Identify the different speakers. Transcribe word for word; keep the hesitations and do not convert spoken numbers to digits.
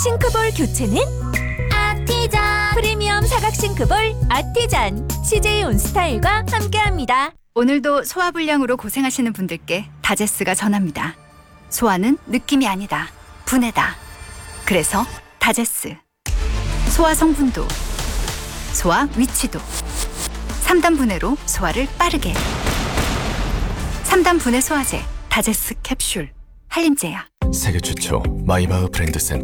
Speaker 1: 싱크볼 교체는
Speaker 2: 아티잔.
Speaker 1: 프리미엄 사각 싱크볼 아티잔 씨제이 온스타일과 함께합니다.
Speaker 3: 오늘도 소화불량으로 고생하시는 분들께 다제스가 전합니다. 소화는 느낌이 아니다. 분해다. 그래서 다제스. 소화 성분도, 소화 위치도. 삼 단 분해로 소화를 빠르게. 삼 단 분해 소화제 다제스 캡슐. 한림제약.
Speaker 4: 세계 최초 마이바흐 브랜드 센터